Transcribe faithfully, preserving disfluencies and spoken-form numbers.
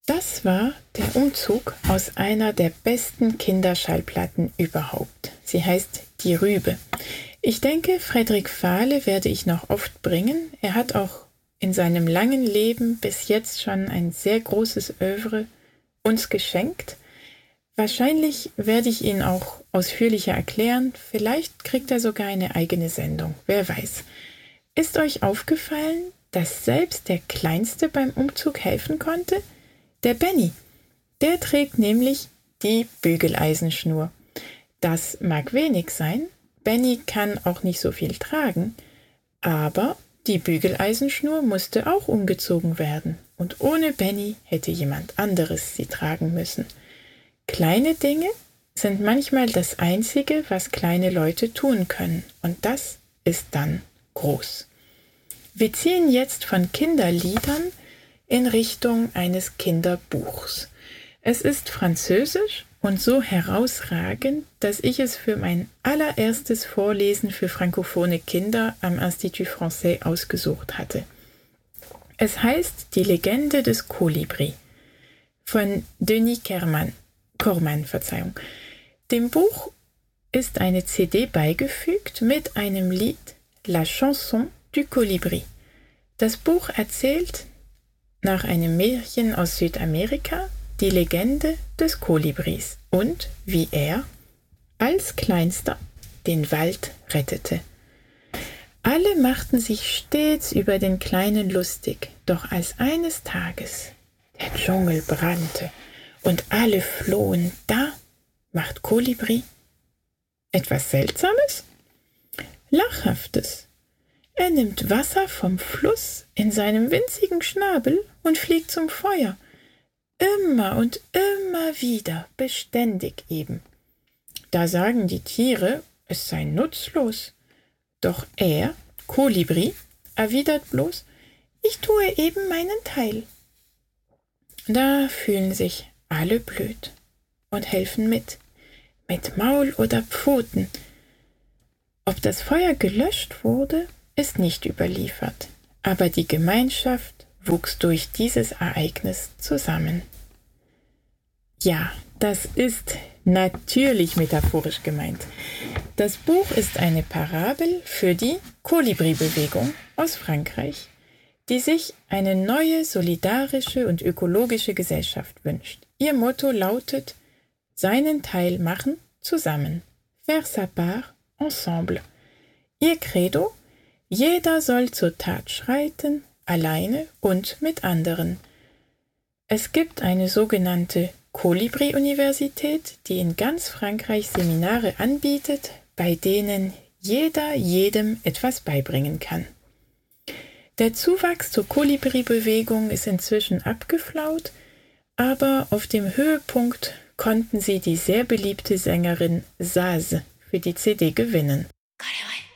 Das war der Umzug aus einer der besten Kinderschallplatten überhaupt. Sie heißt Die Rübe. Ich denke, Frederik Fahle werde ich noch oft bringen. Er hat auch in seinem langen Leben bis jetzt schon ein sehr großes Œuvre uns geschenkt. Wahrscheinlich werde ich ihn auch ausführlicher erklären. Vielleicht kriegt er sogar eine eigene Sendung. Wer weiß. Ist euch aufgefallen, dass selbst der Kleinste beim Umzug helfen konnte? Der Benny. Der trägt nämlich die Bügeleisenschnur. Das mag wenig sein. Benny kann auch nicht so viel tragen. Aber die Bügeleisenschnur musste auch umgezogen werden. Und ohne Benny hätte jemand anderes sie tragen müssen. Kleine Dinge sind manchmal das Einzige, was kleine Leute tun können. Und das ist dann groß. Wir ziehen jetzt von Kinderliedern in Richtung eines Kinderbuchs. Es ist französisch und so herausragend, dass ich es für mein allererstes Vorlesen für frankophone Kinder am Institut Français ausgesucht hatte. Es heißt Die Legende des Kolibri von Denis Kerman, Corman. Verzeihung. Dem Buch ist eine C D beigefügt mit einem Lied La Chanson du Colibri. Das Buch erzählt nach einem Märchen aus Südamerika die Legende des Kolibris und wie er als Kleinster den Wald rettete. Alle machten sich stets über den Kleinen lustig, doch als eines Tages der Dschungel brannte und alle flohen, da macht Kolibri etwas Seltsames, Lachhaftes. Er nimmt Wasser vom Fluss in seinem winzigen Schnabel und fliegt zum Feuer. Immer und immer wieder, beständig eben. Da sagen die Tiere, es sei nutzlos. Doch er, Kolibri, erwidert bloß, ich tue eben meinen Teil. Da fühlen sich alle blöd und helfen mit, mit Maul oder Pfoten. Ob das Feuer gelöscht wurde, ist nicht überliefert, aber die Gemeinschaft wuchs durch dieses Ereignis zusammen. Ja, das ist natürlich metaphorisch gemeint. Das Buch ist eine Parabel für die Kolibri-Bewegung aus Frankreich, die sich eine neue, solidarische und ökologische Gesellschaft wünscht. Ihr Motto lautet, seinen Teil machen, zusammen. Faire sa part, ensemble. Ihr Credo, jeder soll zur Tat schreiten, alleine und mit anderen. Es gibt eine sogenannte Kolibri-Universität, die in ganz Frankreich Seminare anbietet, bei denen jeder jedem etwas beibringen kann. Der Zuwachs zur Kolibri-Bewegung ist inzwischen abgeflaut, aber auf dem Höhepunkt konnten sie die sehr beliebte Sängerin Zaz für die C D gewinnen.